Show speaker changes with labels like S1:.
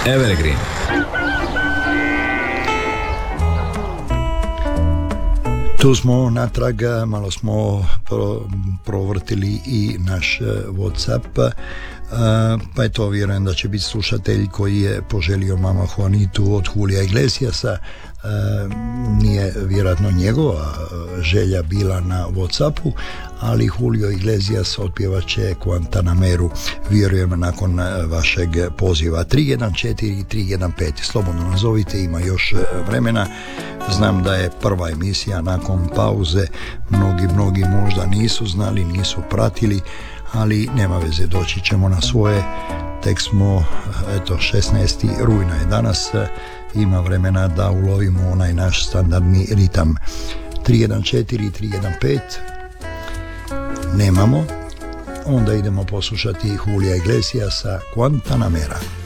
S1: Evergreen.
S2: Tu smo natrag, malo smo provrtili i naš WhatsApp, pa eto, vjerujem da će biti slušatelj koji je poželio Mama Juanitu od Julija Iglesiasa. Nije vjerojatno njegova želja bila na WhatsAppu, ali Julio Iglesias otpjevat će Guantanameru, vjerujem, nakon vašeg poziva. 314-315, slobodno nazovite, ima još vremena. Znam da je prva emisija nakon pauze, mnogi možda nisu znali, nisu pratili, ali nema veze, doći ćemo na svoje. Tek smo, 16. rujna je danas, ima vremena da ulovimo onaj naš standardni ritam. 314-315 nemamo, onda idemo poslušati Julija Iglesiasa, Guantanamera.